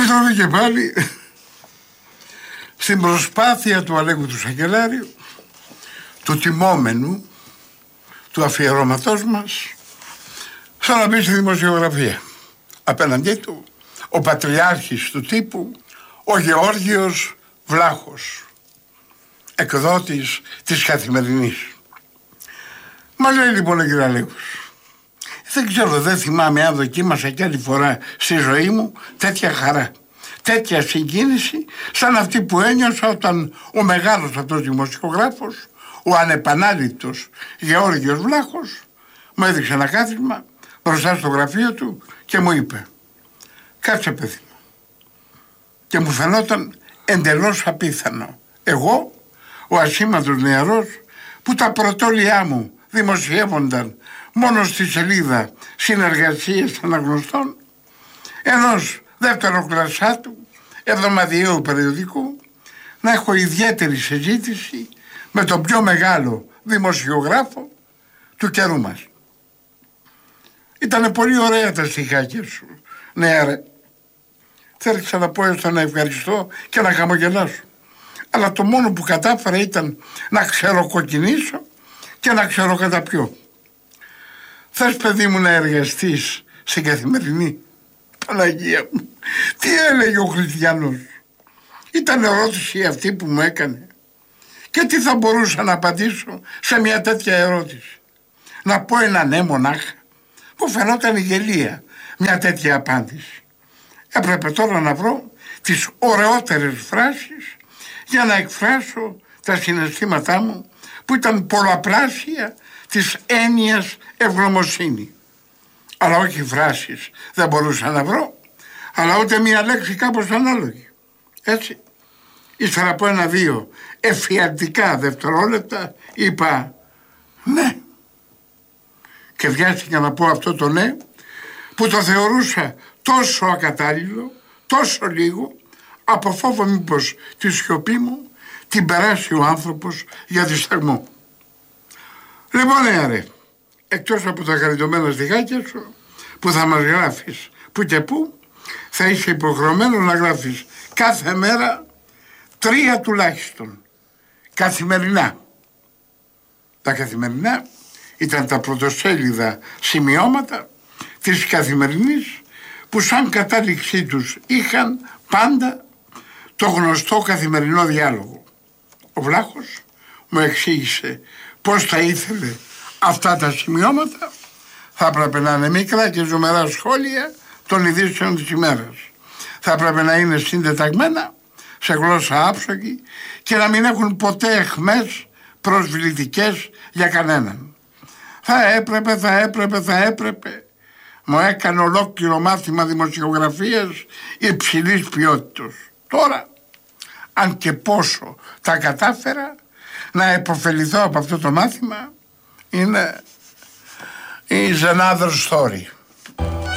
Ήρθαμε και πάλι στην προσπάθεια του Αλέκου του Σακελάριου, του τιμόμενου, του αφιερώματός μας, σαν να μπει στη δημοσιογραφία. Απέναντί του ο πατριάρχης του τύπου, ο Γεώργιος Βλάχος, εκδότης της Καθημερινής. Μα λέει λοιπόν ο κ. Αλέκος, δεν ξέρω, δεν θυμάμαι αν δοκίμασα κι άλλη φορά στη ζωή μου τέτοια χαρά, τέτοια συγκίνηση σαν αυτή που ένιωσα όταν ο μεγάλος αυτός δημοσιογράφος, ο ανεπανάληπτος Γεώργιος Βλάχος, μου έδειξε ένα κάθισμα μπροστά στο γραφείο του και μου είπε, κάτσε παιδί μου. Και μου φαινόταν εντελώς απίθανο. Εγώ, ο ασήμαντος νεαρός, που τα πρωτόλια μου δημοσιεύονταν μόνο στη σελίδα συνεργασίες αναγνωστών ενός δεύτερου κλασσάτου εβδομαδιαίου περιοδικού, να έχω ιδιαίτερη συζήτηση με τον πιο μεγάλο δημοσιογράφο του καιρού μας. Ήτανε πολύ ωραία τα στιχάκια σου, νεαρέ. Θέλησα να πω έστω να ευχαριστώ και να χαμογελάσω. Αλλά το μόνο που κατάφερα ήταν να ξεροκοκκινήσω και να ξέρω κατά ποιο. Θες παιδί μου να εργαστείς στην Καθημερινή? Παναγία μου, τι έλεγε ο Χριστιανός? Ήταν ερώτηση αυτή που μου έκανε. Και τι θα μπορούσα να απαντήσω σε μια τέτοια ερώτηση? Να πω ένα ναι μονάχα? Μου φαινόταν γελία μια τέτοια απάντηση. Έπρεπε τώρα να βρω τις ωραιότερες φράσεις για να εκφράσω τα συναισθήματά μου, που ήταν πολλαπλάσια της έννοιας ευγνωμοσύνη. Αλλά όχι φράσεις δεν μπορούσα να βρω, αλλά ούτε μία λέξη κάπως ανάλογη. Έτσι, ύστερα από 1-2 εφιαλτικά δευτερόλεπτα είπα ναι. Και βιάστηκα να πω αυτό το ναι, που το θεωρούσα τόσο ακατάλληλο, τόσο λίγο, από φόβο μήπως τη σιωπή μου την περάσει ο άνθρωπος για δισταγμό. Λοιπόν, ρε, εκτός από τα χαριτωμένα στιχάκια σου που θα μας γράφεις που και που, θα είσαι υποχρεωμένο να γράφεις κάθε μέρα 3 τουλάχιστον καθημερινά. Τα καθημερινά ήταν τα πρωτοσέλιδα σημειώματα της Καθημερινής, που σαν κατάληξή τους είχαν πάντα το γνωστό καθημερινό διάλογο. Ο Βλάχος μου εξήγησε πώς θα ήθελε αυτά τα σημειώματα. Θα έπρεπε να είναι μικρά και ζωμερά σχόλια των ειδήσεων της ημέρας. Θα έπρεπε να είναι συντεταγμένα σε γλώσσα άψογη και να μην έχουν ποτέ αιχμές προσβλητικές για κανέναν. Θα έπρεπε. Μου έκανε ολόκληρο μάθημα δημοσιογραφίας υψηλής ποιότητας. Τώρα, αν και πόσο τα κατάφερα να επωφεληθώ από αυτό το μάθημα, είναι is another story.